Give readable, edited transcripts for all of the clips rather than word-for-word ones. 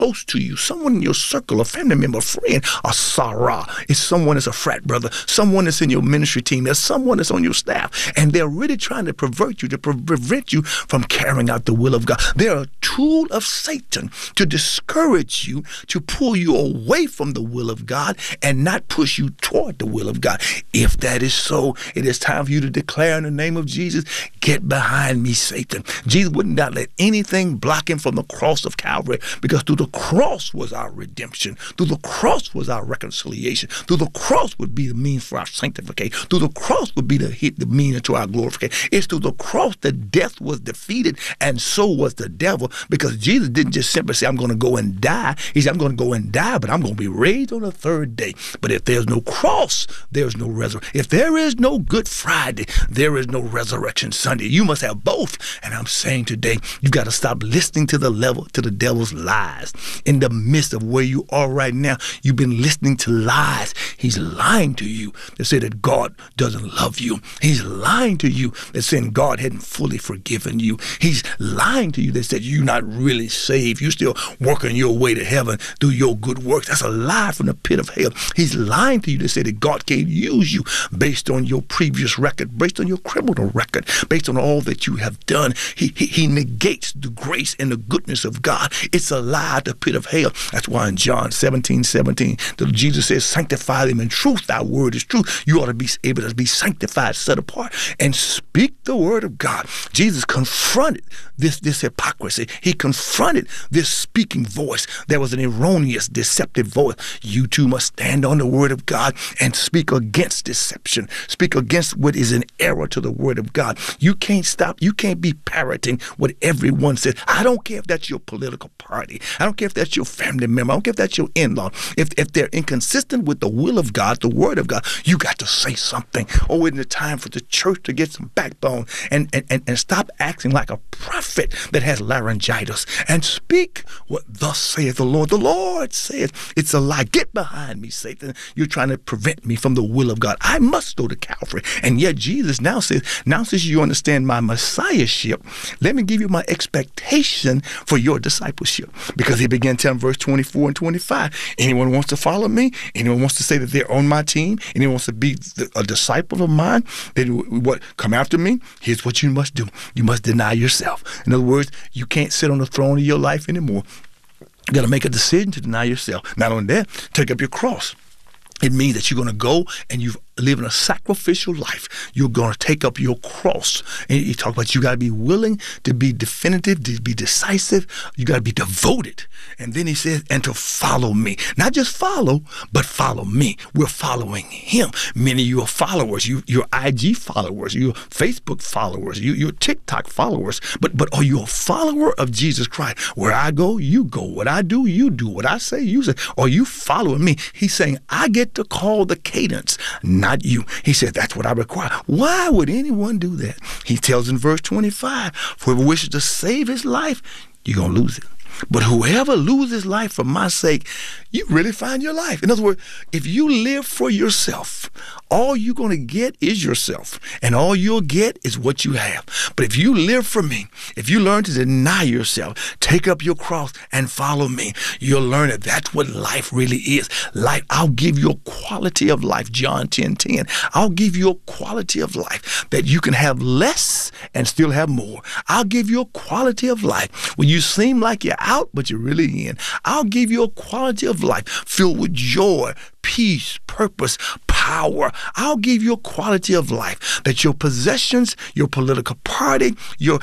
close to you, someone in your circle, a family member, a friend, a Sarah. It's someone that's a frat brother, someone that's in your ministry team, there's someone that's on your staff, and they're really trying to pervert you, to prevent you from carrying out the will of God. They're a tool of Satan to discourage you, to pull you away from the will of God and not push you toward the will of God. If that is so, it is time for you to declare in the name of Jesus, get behind me, Satan. Jesus would not let anything block him from the cross of Calvary, because through the cross was our redemption. Through the cross was our reconciliation. Through the cross would be the means for our sanctification. Through the cross would be the means to our glorification. It's through the cross that death was defeated, and so was the devil, because Jesus didn't just simply say, I'm going to go and die. He said, I'm going to go and die, but I'm going to be raised on the third day. But if there's no cross, there's no resurrection. If there is no Good Friday, there is no Resurrection Sunday. You must have both. And I'm saying today, you've got to stop listening to the devil's lies. In the midst of where you are right now, you've been listening to lies. He's lying to you to say that God doesn't love you. He's lying to you that saying God hadn't fully forgiven you. He's lying to you that said you're not really saved. You're still working your way to heaven through your good works. That's a lie from the pit of hell. He's lying to you to say that God can't use you based on your previous record, based on your criminal record, based on all that you have done. He negates the grace and the goodness of God. It's a lie at the pit of hell. That's why in John 17:17, Jesus says, sanctify them in truth. Thy word is truth. You ought to be able to be sanctified, set apart, and speak the word of God. Jesus confronted this hypocrisy. He confronted this speaking voice. There was an erroneous, deceptive voice. You too must stand on the word of God and speak against deception. Speak against what is an error to the word of God. You can't stop. You can't be parroting what everyone says. I don't care if that's your political party. I don't care if that's your family member. I don't care if that's your in-law. If they're inconsistent with the will of God, the word of God, you got to say something. Oh, isn't it time for the church to get some backbone and stop acting like a prophet that has laryngitis and speak what thus saith the Lord. The Lord says, it's a lie. Get behind me, Satan. You're trying to prevent me from the will of God. I must go to Calvary. And yet Jesus now says, now since you understand my messiahship, let me give you my expectation for your discipleship. Because he began telling verse 24 and 25, anyone wants to follow me, anyone wants to say that they're on my team, anyone wants to be a disciple of mine, then come after me, here's what you must do. You must deny yourself. In other words, you can't sit on the throne of your life anymore. You got to make a decision to deny yourself. Not only that, take up your cross. It means that you're going to go and you live in a sacrificial life. You're going to take up your cross. And you talk about you got to be willing to be definitive, to be decisive. You got to be devoted. And then he says, and to follow me. Not just follow, but follow me. We're following him. Many of you are followers. You're IG followers. You're Facebook followers. You're TikTok followers. But are you a follower of Jesus Christ? Where I go, you go. What I do, you do. What I say, you say. Are you following me? He's saying, I get to call the cadence, not you. He said, that's what I require. Why would anyone do that? He tells in verse 25, for whoever wishes to save his life, you're going to lose it. But whoever loses life for my sake, you really find your life. In other words, if you live for yourself, all you're going to get is yourself. And all you'll get is what you have. But if you live for me, if you learn to deny yourself, take up your cross and follow me, you'll learn that that's what life really is. Life, I'll give you a quality of life, John 10:10. I'll give you a quality of life that you can have less and still have more. I'll give you a quality of life when you seem like you're out, but you're really in. I'll give you a quality of life filled with joy, peace, purpose, power. I'll give you a quality of life that your possessions, your political party,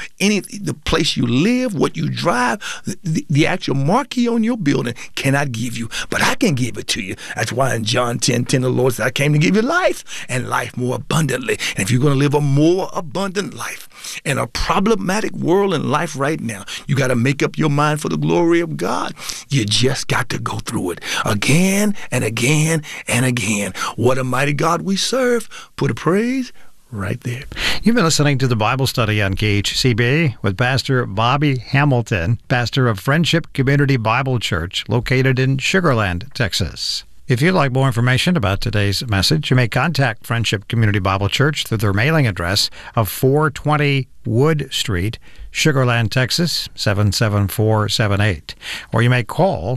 the place you live, what you drive, the actual marquee on your building cannot give you. But I can give it to you. That's why in John 10:10, the Lord said, I came to give you life and life more abundantly. And if you're going to live a more abundant life in a problematic world and life right now, you got to make up your mind for the glory of God. You just got to go through it again and again and again. What a mighty God we serve. Put a praise right there. You've been listening to the Bible study on KHCB with Pastor Bobby Hamilton, pastor of Friendship Community Bible Church, located in Sugar Land, Texas. If you'd like more information about today's message, you may contact Friendship Community Bible Church through their mailing address of 420 Wood Street, Sugar Land, Texas, 77478. Or you may call